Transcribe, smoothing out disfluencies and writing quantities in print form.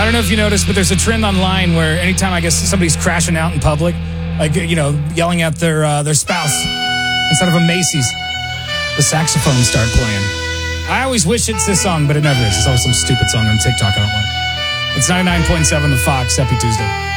I don't know if you noticed, but there's a trend online where anytime I guess somebody's crashing out in public, like, yelling at their spouse instead of a Macy's, the saxophones start playing. I always wish it's this song, but it never is. It's always some stupid song on TikTok I don't like. It's 99.7 The Fox. Happy Tuesday.